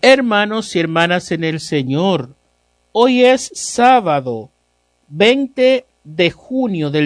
Hermanos y hermanas en el Señor, hoy es sábado 20 de junio del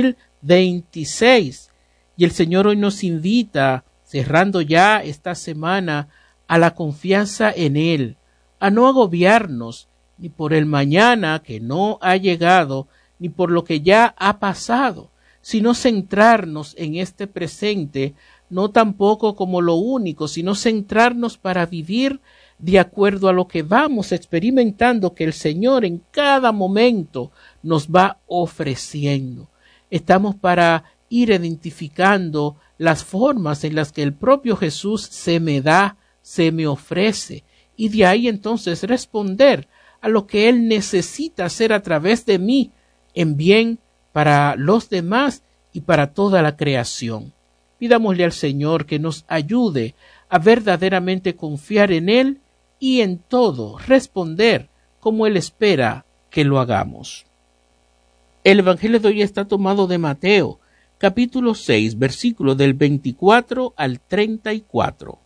2026 y el Señor hoy nos invita, cerrando ya esta semana, a la confianza en Él, a no agobiarnos ni por el mañana que no ha llegado, ni por lo que ya ha pasado, sino centrarnos en este presente, no tampoco como lo único, sino centrarnos para vivir de acuerdo a lo que vamos experimentando que el Señor en cada momento nos va ofreciendo. Estamos para ir identificando las formas en las que el propio Jesús se me da, se me ofrece, y de ahí entonces responder a lo que Él necesita hacer a través de mí, en bien para los demás y para toda la creación. Pidámosle al Señor que nos ayude a verdaderamente confiar en Él y en todo responder como Él espera que lo hagamos. El Evangelio de hoy está tomado de Mateo, capítulo 6, versículos del 24 al 34.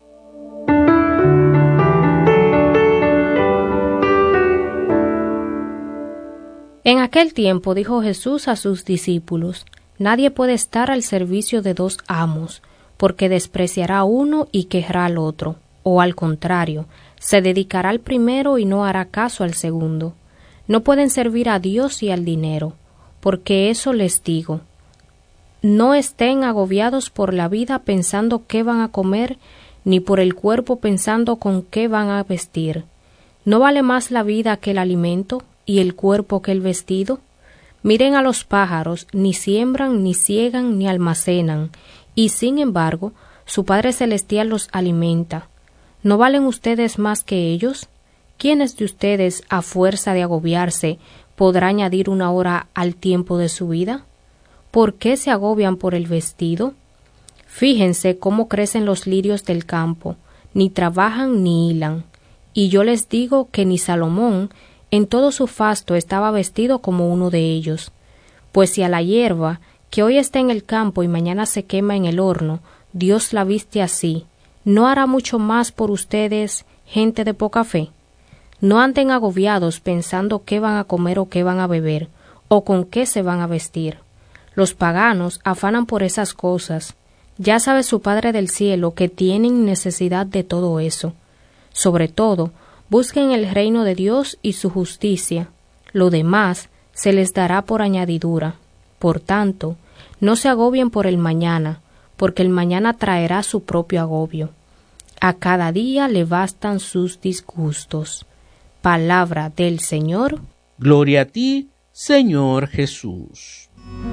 En aquel tiempo dijo Jesús a sus discípulos: Nadie puede estar al servicio de dos amos, porque despreciará a uno y querrá al otro, o al contrario, se dedicará al primero y no hará caso al segundo. No pueden servir a Dios y al dinero, porque eso les digo: no estén agobiados por la vida pensando qué van a comer, ni por el cuerpo pensando con qué van a vestir. ¿No vale más la vida que el alimento, y el cuerpo que el vestido? Miren a los pájaros, ni siembran, ni siegan, ni almacenan, y sin embargo, su Padre Celestial los alimenta. ¿No valen ustedes más que ellos? ¿Quiénes de ustedes, a fuerza de agobiarse, podrá añadir una hora al tiempo de su vida? ¿Por qué se agobian por el vestido? Fíjense cómo crecen los lirios del campo, ni trabajan ni hilan. Y yo les digo que ni Salomón, en todo su fasto, estaba vestido como uno de ellos. Pues si a la hierba, que hoy está en el campo y mañana se quema en el horno, Dios la viste así, ¿no hará mucho más por ustedes, gente de poca fe? No anden agobiados pensando qué van a comer o qué van a beber, o con qué se van a vestir. Los paganos afanan por esas cosas. Ya sabe su Padre del cielo que tienen necesidad de todo eso. Sobre todo, busquen el reino de Dios y su justicia. Lo demás se les dará por añadidura. Por tanto, no se agobien por el mañana, porque el mañana traerá su propio agobio. A cada día le bastan sus disgustos. Palabra del Señor. Gloria a ti, Señor Jesús.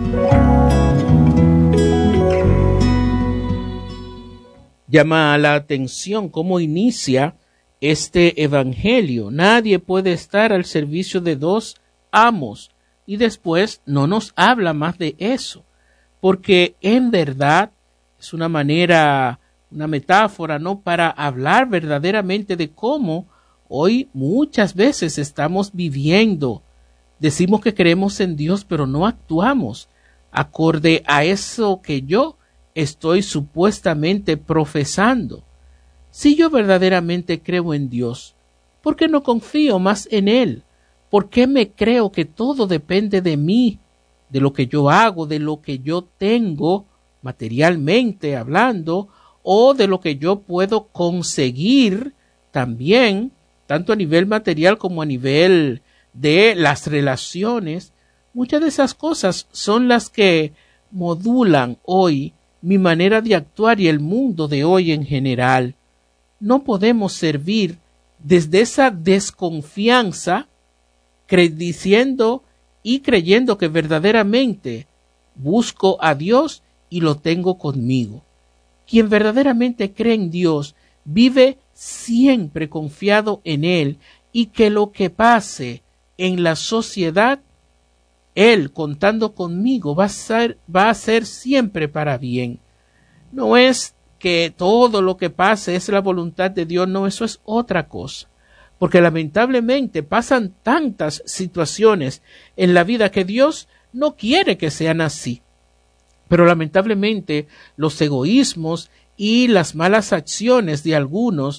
Llama la atención cómo inicia este evangelio. Nadie puede estar al servicio de dos amos, y después no nos habla más de eso, porque en verdad es una manera, una metáfora, ¿no?, para hablar verdaderamente de cómo hoy muchas veces estamos viviendo. Decimos que creemos en Dios, pero no actuamos acorde a eso que yo estoy supuestamente profesando. Si yo verdaderamente creo en Dios, ¿por qué no confío más en Él? ¿Por qué me creo que todo depende de mí, de lo que yo hago, de lo que yo tengo, materialmente hablando, o de lo que yo puedo conseguir también, tanto a nivel material como a nivel de las relaciones? Muchas de esas cosas son las que modulan hoy mi manera de actuar y el mundo de hoy en general. No podemos servir desde esa desconfianza, diciendo y creyendo que verdaderamente busco a Dios y lo tengo conmigo. Quien verdaderamente cree en Dios vive siempre confiado en Él, y que lo que pase en la sociedad, Él, contando conmigo, va a ser siempre para bien. No es que todo lo que pase es la voluntad de Dios, no, eso es otra cosa. Porque lamentablemente pasan tantas situaciones en la vida que Dios no quiere que sean así. Pero lamentablemente los egoísmos y las malas acciones de algunos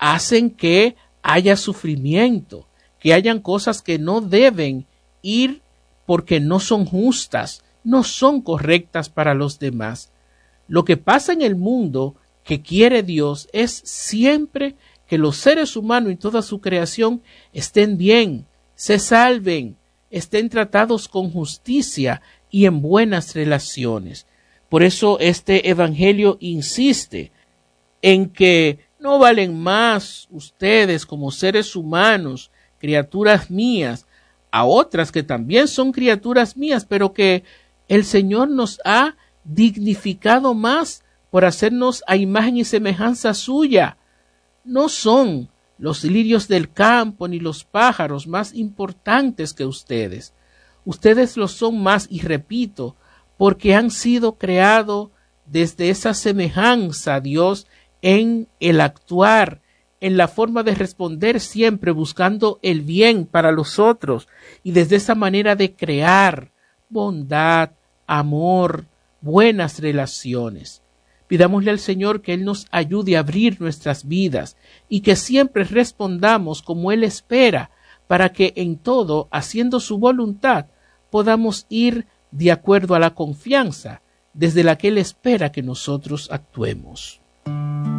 hacen que haya sufrimiento, que hayan cosas que no deben ir porque no son justas, no son correctas para los demás. Lo que pasa en el mundo que quiere Dios es siempre que los seres humanos y toda su creación estén bien, se salven, estén tratados con justicia y en buenas relaciones. Por eso este evangelio insiste en que no valen más ustedes como seres humanos, criaturas mías, a otras que también son criaturas mías, pero que el Señor nos ha dignificado más por hacernos a imagen y semejanza suya. No son los lirios del campo ni los pájaros más importantes que ustedes. Ustedes lo son más, y repito, porque han sido creados desde esa semejanza a Dios en el actuar, en la forma de responder siempre buscando el bien para los otros, y desde esa manera de crear bondad, amor, buenas relaciones. Pidámosle al Señor que Él nos ayude a abrir nuestras vidas y que siempre respondamos como Él espera, para que en todo, haciendo su voluntad, podamos ir de acuerdo a la confianza desde la que Él espera que nosotros actuemos.